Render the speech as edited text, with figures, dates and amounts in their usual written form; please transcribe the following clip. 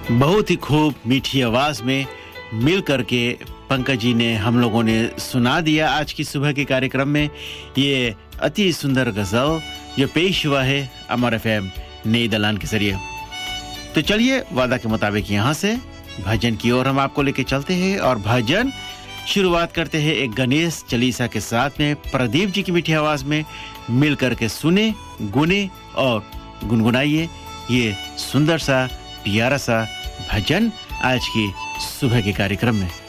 बहुत ही खूब मीठी आवाज में मिल करके पंकज जी ने हम लोगों ने सुना दिया आज की सुबह के कार्यक्रम में ये अति सुंदर गजल जो पेश हुआ है अमर एफएम नई दलान के जरिए। तो चलिए वादा के मुताबिक यहाँ से भजन की ओर हम आपको लेके चलते हैं और भजन शुरुआत करते हैं एक गणेश चालीसा के साथ में। प्रदीप जी की मीठी आवाज में मिल करके सुने, गुने और गुनगुनाइए ये सुंदर सा प्यारा सा भजन आज की सुबह के कार्यक्रम में।